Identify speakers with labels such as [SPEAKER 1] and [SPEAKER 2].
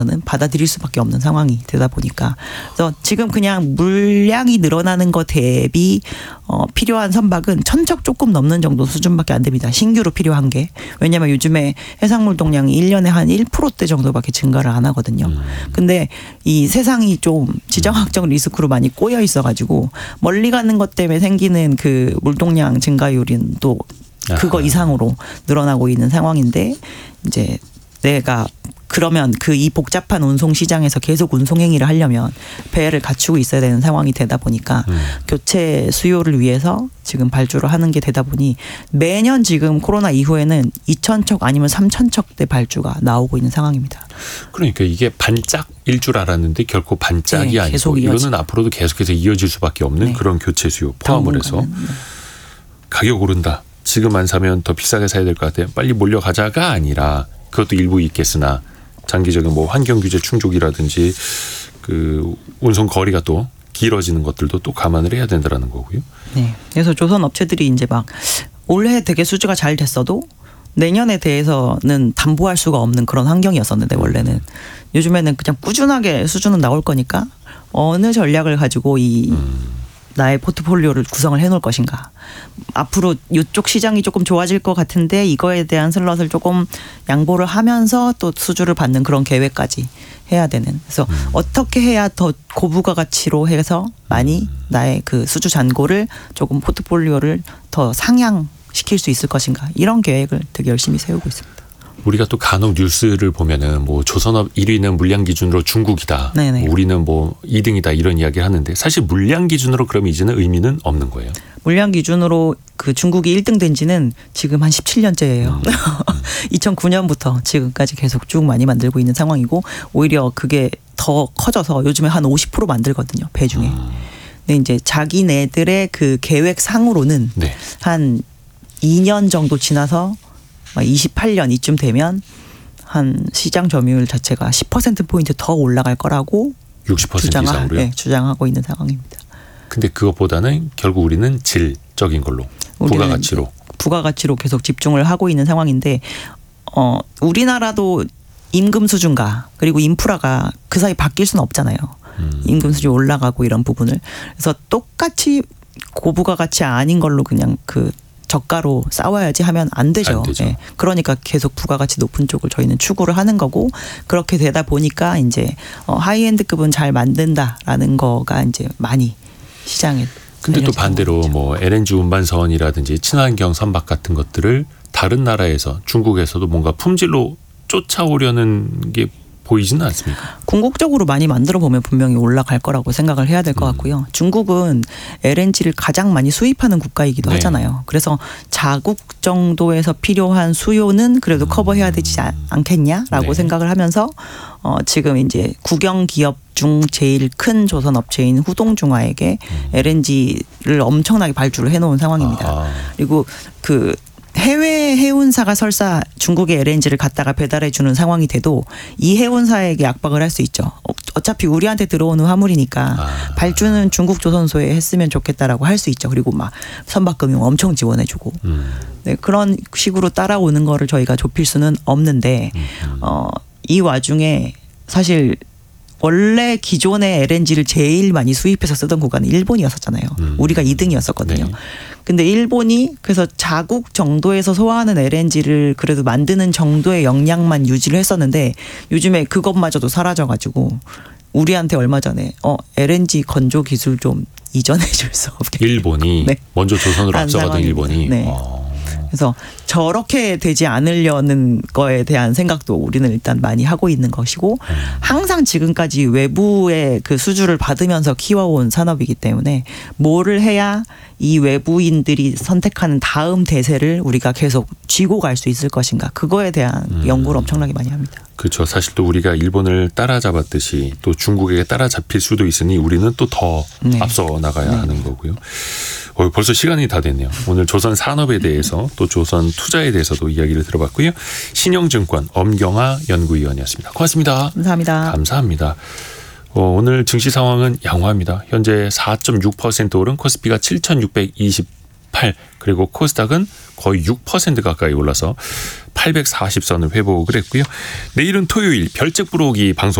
[SPEAKER 1] 는 받아들일 수밖에 없는 상황이 되다 보니까 그래서 지금 그냥 물량이 늘어나는 것 대비 필요한 선박은 천척 조금 넘는 정도 수준밖에 안 됩니다. 신규로 필요한 게. 왜냐하면 요즘에 해상물 동량이 1년에 한 1%대 정도밖에 증가를 안 하거든요. 근데 이 세상이 좀 지정학적 리스크로 많이 꼬여 있어가지고 멀리 가는 것 때문에 생기는 그 물동량 증가율은 또 그거 이상으로 늘어나고 있는 상황인데 이제 내가 그러면 이 복잡한 운송 시장에서 계속 운송 행위를 하려면 배를 갖추고 있어야 되는 상황이 되다 보니까 교체 수요를 위해서 지금 발주를 하는 게 되다 보니 매년 지금 코로나 이후에는 2,000척 아니면 3,000척대 발주가 나오고 있는 상황입니다.
[SPEAKER 2] 그러니까 이게 반짝일 줄 알았는데 결코 반짝이 아니고
[SPEAKER 1] 계속
[SPEAKER 2] 이거는 앞으로도 계속해서 이어질 수밖에 없는 그런 교체 수요 포함을 해서 가격 오른다. 지금 안 사면 더 비싸게 사야 될 것 같아요. 빨리 몰려가자가 아니라 그것도 일부 있겠으나 장기적인 뭐 환경 규제 충족이라든지 그 운송 거리가 또 길어지는 것들도 또 감안을 해야 된다라는 거고요.
[SPEAKER 1] 네. 그래서 조선 업체들이 이제 막 올해 되게 수주가 잘 됐어도 내년에 대해서는 담보할 수가 없는 그런 환경이었었는데 원래는 요즘에는 그냥 꾸준하게 수주는 나올 거니까 어느 전략을 가지고 나의 포트폴리오를 구성을 해놓을 것인가. 앞으로 이쪽 시장이 조금 좋아질 것 같은데 이거에 대한 슬롯을 조금 양보를 하면서 또 수주를 받는 그런 계획까지 해야 되는. 그래서 어떻게 해야 더 고부가 가치로 해서 많이 나의 그 수주 잔고를 조금 포트폴리오를 더 상향시킬 수 있을 것인가. 이런 계획을 되게 열심히 세우고 있습니다.
[SPEAKER 2] 우리가 또 간혹 뉴스를 보면은 뭐 조선업 1위는 물량 기준으로 중국이다.
[SPEAKER 1] 네네.
[SPEAKER 2] 우리는 뭐 2등이다 이런 이야기를 하는데 사실 물량 기준으로 그럼 이제는 의미는 없는 거예요.
[SPEAKER 1] 물량 기준으로 그 중국이 1등 된 지는 지금 한 17년째예요. 2009년부터 지금까지 계속 쭉 많이 만들고 있는 상황이고 오히려 그게 더 커져서 요즘에 한 50% 만들거든요. 배 중에. 근데 이제 자기네들의 그 계획상으로는
[SPEAKER 2] 네.
[SPEAKER 1] 한 2년 정도 지나서 28년 이쯤 되면 한 시장 점유율 자체가 10%포인트 더 올라갈 거라고
[SPEAKER 2] 60% 이상으로요?
[SPEAKER 1] 네, 주장하고 있는 상황입니다.
[SPEAKER 2] 근데 그것보다는 결국 우리는 질적인 걸로 부가가치로
[SPEAKER 1] 계속 집중을 하고 있는 상황인데 우리나라도 임금 수준과 그리고 인프라가 그 사이 바뀔 수는 없잖아요. 임금 수준이 올라가고 이런 부분을. 그래서 똑같이 고부가가치 아닌 걸로 그냥 그 저가로 싸워야지 하면 안 되죠. 네. 그러니까 계속 부가가치 높은 쪽을 저희는 추구를 하는 거고 그렇게 되다 보니까 이제 하이엔드급은 잘 만든다라는 거가 이제 많이 시장에.
[SPEAKER 2] 근데 또 반대로 뭐 LNG 운반선이라든지 친환경 선박 같은 것들을 다른 나라에서 중국에서도 뭔가 품질로 쫓아오려는 게 보이지는 않습니까?
[SPEAKER 1] 궁극적으로 많이 만들어 보면 분명히 올라갈 거라고 생각을 해야 될 것 같고요. 중국은 LNG를 가장 많이 수입하는 국가이기도 하잖아요. 그래서 자국 정도에서 필요한 수요는 그래도 커버해야 되지 않겠냐라고 생각을 하면서 지금 이제 국영 기업 중 제일 큰 조선 업체인 후동중화에게 LNG를 엄청나게 발주를 해놓은 상황입니다. 그리고 그 해외 해운사가 설사 중국의 LNG를 갖다가 배달해 주는 상황이 돼도 이 해운사에게 압박을 할 수 있죠. 어차피 우리한테 들어오는 화물이니까 발주는 중국 조선소에 했으면 좋겠다라고 할 수 있죠. 그리고 막 선박금융 엄청 지원해 주고 네, 그런 식으로 따라오는 거를 저희가 좁힐 수는 없는데 이 와중에 사실 원래 기존의 LNG를 제일 많이 수입해서 쓰던 국가는 일본이었었잖아요. 우리가 2등이었었거든요. 네. 근데 일본이 그래서 자국 정도에서 소화하는 LNG를 그래도 만드는 정도의 역량만 유지를 했었는데 요즘에 그것마저도 사라져가지고 우리한테 얼마 전에 LNG 건조 기술 좀 이전해 줄 수 없겠다.
[SPEAKER 2] 일본이 네. 먼저 조선으로 앞서가던 일본이.
[SPEAKER 1] 네. 그래서 저렇게 되지 않으려는 거에 대한 생각도 우리는 일단 많이 하고 있는 것이고 항상 지금까지 외부의 그 수주를 받으면서 키워온 산업이기 때문에 뭐를 해야 이 외부인들이 선택하는 다음 대세를 우리가 계속 쥐고 갈 수 있을 것인가. 그거에 대한 연구를 엄청나게 많이 합니다.
[SPEAKER 2] 그렇죠. 사실 또 우리가 일본을 따라잡았듯이 또 중국에게 따라잡힐 수도 있으니 우리는 또 더 앞서 나가야 하는 거고요. 벌써 시간이 다 됐네요. 오늘 조선 산업에 대해서 또 조선 투자에 대해서도 이야기를 들어봤고요. 신영증권 엄경아 연구위원이었습니다. 고맙습니다.
[SPEAKER 1] 감사합니다.
[SPEAKER 2] 감사합니다. 오늘 증시 상황은 양호합니다. 현재 4.6% 오른 코스피가 7,628 8 그리고 코스닥은 거의 6% 가까이 올라서 840선을 회복을 했고요. 내일은 토요일 별책 부록이 방송